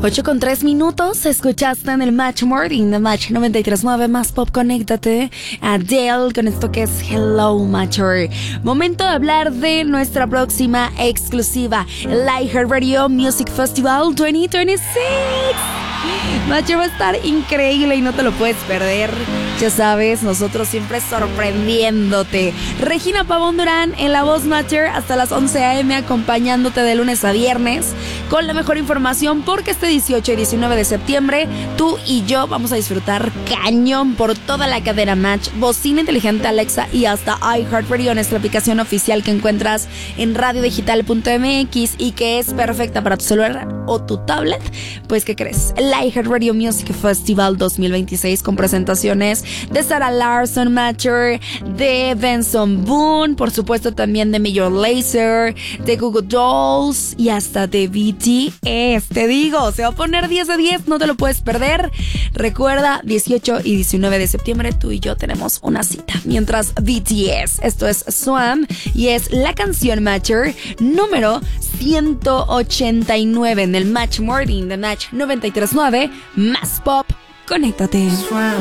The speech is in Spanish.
8:03, escuchaste en el Match Morning de Match 93.9 Más Pop. Conéctate a Adele con esto que es Hello Matcher. Momento de hablar de nuestra próxima exclusiva, el iHeartRadio Music Festival 2026. Matcher va a estar increíble y no te lo puedes perder. Ya sabes, nosotros siempre sorprendiéndote. Regina Pavón Durán en la voz Matcher hasta las 11 a.m. acompañándote de lunes a viernes con la mejor información, porque este 18 y 19 de septiembre tú y yo vamos a disfrutar cañón por toda la cadena Match, bocina inteligente Alexa y hasta iHeartRadio, nuestra aplicación oficial que encuentras en radiodigital.mx y que es perfecta para tu celular o tu tablet. Pues, ¿qué crees? El iHeartRadio Music Festival 2026 con presentaciones de Sarah Larsson Matcher, de Benson Boone, por supuesto también de Major Lazer, de Google Dolls y hasta de BTS. Te digo, se va a poner 10 de 10, no te lo puedes perder. Recuerda, 18 y 19 de septiembre tú y yo tenemos una cita. Mientras BTS, esto es Swan y es la canción Matcher número 189 en el Match Morning de Match 93.9 Más Pop. Conéctate. Swan.